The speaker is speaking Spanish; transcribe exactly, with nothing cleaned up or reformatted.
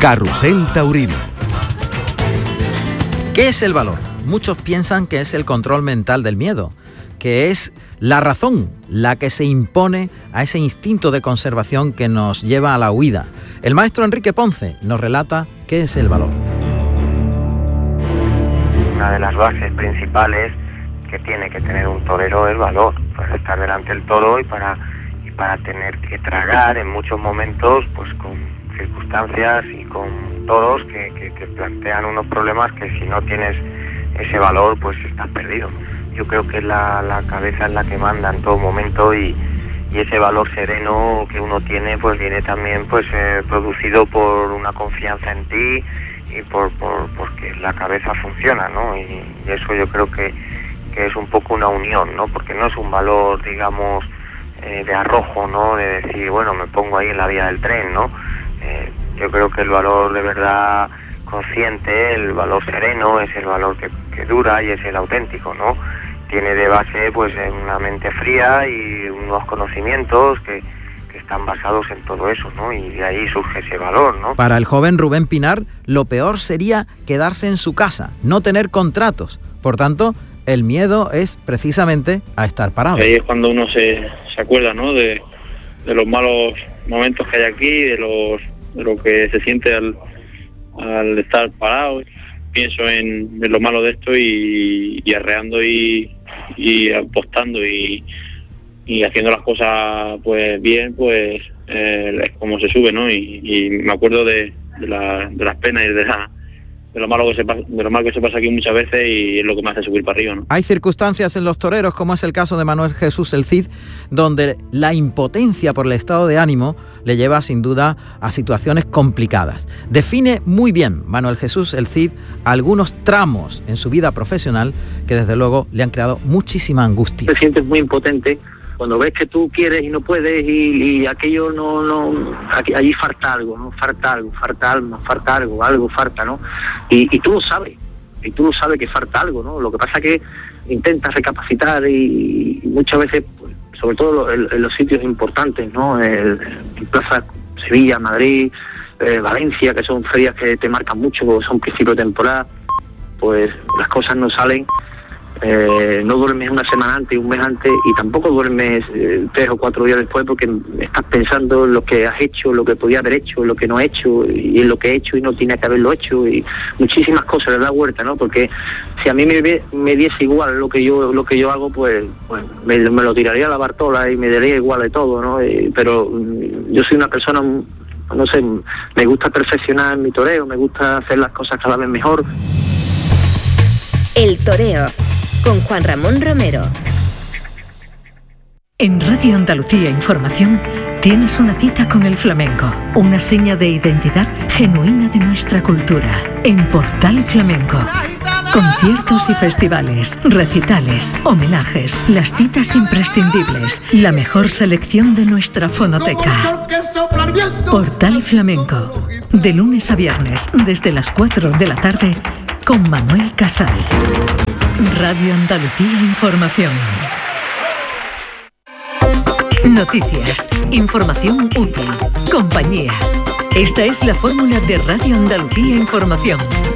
Carrusel Taurino. ¿Qué es el valor? Muchos piensan que es el control mental del miedo, que es la razón la que se impone a ese instinto de conservación que nos lleva a la huida. El maestro Enrique Ponce nos relata qué es el valor. Una de las bases principales que tiene que tener un torero es valor, para estar delante del toro y para, y para tener que tragar en muchos momentos pues con circunstancias y con toros que, que, que plantean unos problemas que si no tienes ese valor pues estás perdido. Yo creo que la, la cabeza es la que manda en todo momento y, y ese valor sereno que uno tiene pues viene también pues eh, producido por una confianza en ti y por, por porque la cabeza funciona, ¿no? Y, y eso yo creo que, que es un poco una unión, ¿no? Porque no es un valor, digamos, eh, de arrojo, ¿no? De decir, bueno, me pongo ahí en la vía del tren, ¿no? Eh, yo creo que el valor de verdad consciente, el valor sereno, es el valor que, que dura y es el auténtico, ¿no? Tiene de base pues una mente fría y unos conocimientos que, que están basados en todo eso, ¿no? Y de ahí surge ese valor, ¿no? Para el joven Rubén Pinar, lo peor sería quedarse en su casa, no tener contratos. Por tanto, el miedo es precisamente a estar parado. Ahí es cuando uno se, se acuerda, ¿no? De, de los malos momentos que hay aquí, de los de lo que se siente al, al estar parado. Pienso en, en lo malo de esto y, y arreando y, y apostando y, y haciendo las cosas pues bien, pues eh, es como se sube, ¿no? Y, y me acuerdo de, de, la, de las penas y de la de lo malo que se pasa, de lo malo que se pasa aquí muchas veces y es lo que me hace subir para arriba, ¿no? Hay circunstancias en los toreros, como es el caso de Manuel Jesús el Cid, donde la impotencia por el estado de ánimo le lleva sin duda a situaciones complicadas. Define muy bien Manuel Jesús el Cid algunos tramos en su vida profesional que desde luego le han creado muchísima angustia. Te sientes muy impotente cuando ves que tú quieres y no puedes y, y aquello no, no, aquí, allí falta algo, ¿no? Falta algo, falta algo, falta algo, algo falta, ¿no? Y, y tú lo sabes, y tú lo sabes que falta algo, ¿no? Lo que pasa es que intentas recapacitar y, y muchas veces, pues, sobre todo en, en los sitios importantes, ¿no? En, en Plaza Sevilla, Madrid, eh, Valencia, que son ferias que te marcan mucho, porque son principios de temporada, pues las cosas no salen. Eh, no duermes una semana antes, un mes antes y tampoco duermes eh, tres o cuatro días después porque estás pensando en lo que has hecho, lo que podía haber hecho, lo que no he hecho y en lo que he hecho y no tenía que haberlo hecho y muchísimas cosas le da vuelta, ¿no? Porque si a mí me, me diese igual lo que yo lo que yo hago, pues, pues me, me lo tiraría a la Bartola y me daría igual de todo, ¿no? Eh, pero yo soy una persona, no sé, me gusta perfeccionar mi toreo, me gusta hacer las cosas cada vez mejor. El toreo con Juan Ramón Romero. En Radio Andalucía Información tienes una cita con el flamenco, una seña de identidad genuina de nuestra cultura. En Portal Flamenco, conciertos y festivales, recitales, homenajes, las citas imprescindibles, la mejor selección de nuestra fonoteca. Portal Flamenco, de lunes a viernes desde las cuatro de la tarde con Manuel Casal. Radio Andalucía Información. Noticias, información útil, compañía. Esta es la fórmula de Radio Andalucía Información.